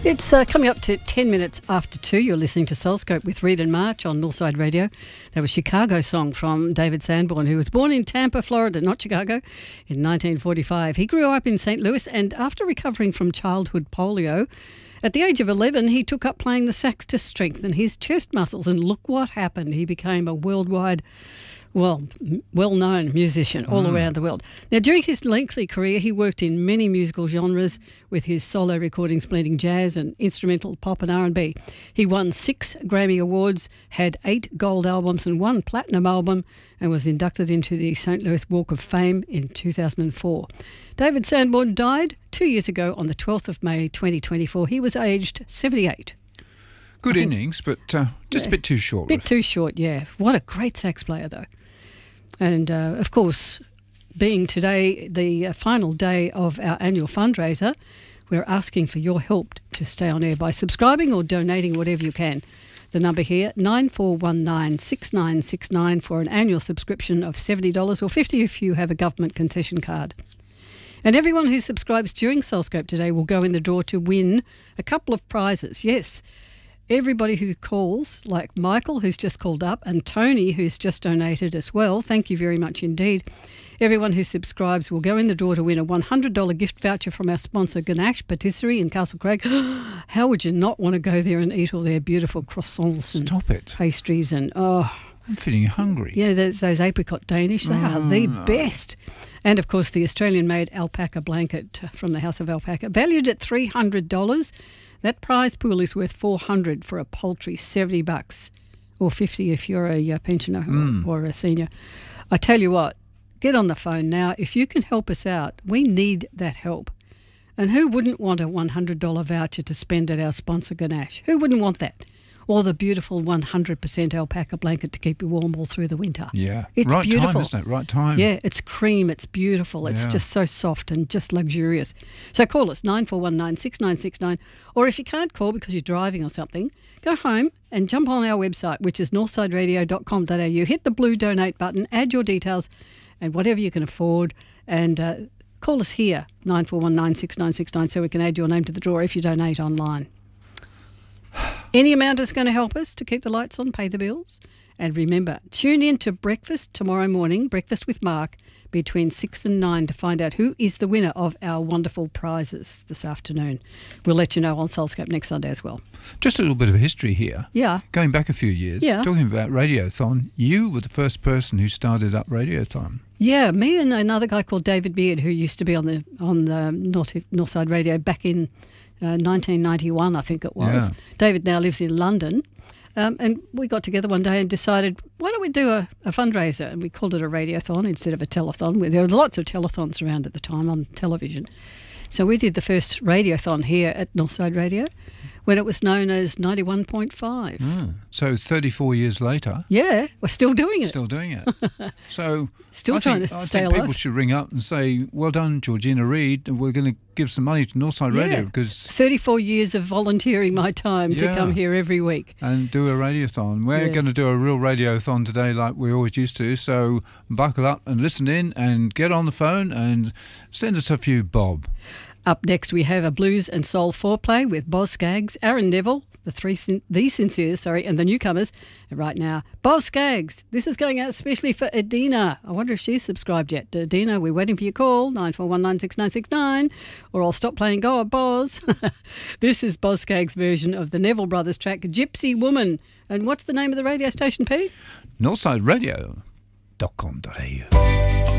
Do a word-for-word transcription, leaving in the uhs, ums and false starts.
It's uh, coming up to ten minutes after two. You're listening to Soulscope with Reed and March on Northside Radio. That was Chicago song from David Sanborn, who was born in Tampa, Florida, not Chicago, in nineteen forty-five. He grew up in Saint Louis, and after recovering from childhood polio, at the age of eleven, he took up playing the sax to strengthen his chest muscles, and look what happened. He became a worldwide, well, well-known musician all mm. around the world. Now, during his lengthy career, he worked in many musical genres with his solo recordings blending jazz and instrumental pop and R and B. He won six Grammy Awards, had eight gold albums and one platinum album, and was inducted into the Saint Louis Walk of Fame in two thousand four. David Sanborn died two years ago on the twelfth of May twenty twenty-four. He was aged seventy-eight. Good innings, but uh, just yeah, a bit too short. A bit too short, yeah. What a great sax player, though. And, uh, of course, being today the uh, final day of our annual fundraiser, we're asking for your help to stay on air by subscribing or donating whatever you can. The number here, nine four one nine, six nine six nine, for an annual subscription of seventy dollars or fifty dollars if you have a government concession card. And everyone who subscribes during Soulscope today will go in the draw to win a couple of prizes. Yes, everybody who calls, like Michael, who's just called up, and Tony, who's just donated as well, thank you very much indeed. Everyone who subscribes will go in the draw to win a one hundred dollars gift voucher from our sponsor, Ganache Patisserie in Castle Craig. How would you not want to go there and eat all their beautiful croissants and Stop it. pastries and, oh... I'm feeling hungry. Yeah, those, those apricot Danish, they mm, are the no. best. And, of course, the Australian-made alpaca blanket from the House of Alpaca, valued at three hundred dollars. That prize pool is worth four hundred dollars for a paltry seventy bucks, or fifty if you're a uh, pensioner mm. or, or a senior. I tell you what, get on the phone now. If you can help us out, we need that help. And who wouldn't want a one hundred dollars voucher to spend at our sponsor, Ganache? Who wouldn't want that? Or the beautiful one hundred percent alpaca blanket to keep you warm all through the winter. Yeah. It's right beautiful. Time, isn't it? Right time. Yeah, it's cream, it's beautiful, it's yeah. just so soft and just luxurious. So call us, nine four one nine, six nine six nine, or if you can't call because you're driving or something, go home and jump on our website, which is northside radio dot com dot a u. Hit the blue donate button, add your details and whatever you can afford, and uh, call us here, nine four one nine, six nine six nine, so we can add your name to the draw if you donate online. Any amount is going to help us to keep the lights on, pay the bills. And remember, tune in to Breakfast tomorrow morning, Breakfast with Mark, between six and nine to find out who is the winner of our wonderful prizes this afternoon. We'll let you know on Soulscope next Sunday as well. Just a little bit of history here. Yeah. Going back a few years, yeah. talking about Radiothon, you were the first person who started up Radiothon. Yeah, me and another guy called David Beard, who used to be on the on the North, Northside Radio back in Uh, nineteen ninety-one, I think it was. Yeah. David now lives in London. Um, and we got together one day and decided, why don't we do a, a fundraiser? And we called it a radiothon instead of a telethon. There were lots of telethons around at the time on television. So we did the first radiothon here at Northside Radio when it was known as ninety-one point five. Mm. So thirty-four years later... Yeah, we're still doing it. Still doing it. So still I trying think, to I stay think alive. people should ring up and say, well done, Georgina Reed, and we're going to give some money to Northside yeah. Radio because... thirty-four years of volunteering my time yeah. to come here every week. And do a radiothon. We're yeah. going to do a real radiothon today like we always used to, so buckle up and listen in and get on the phone and send us a few bob. Up next, we have a blues and soul foreplay with Boz Scaggs, Aaron Neville, the three, the Sinceres, sorry, and the newcomers. And right now, Boz Scaggs. This is going out especially for Adina. I wonder if she's subscribed yet. Adina, we're waiting for your call, nine four one nine, six nine six nine, or I'll stop playing Go on, Boz. This is Boz Scaggs' version of the Neville Brothers track, Gypsy Woman. And what's the name of the radio station, Pete? northside radio dot com dot a u.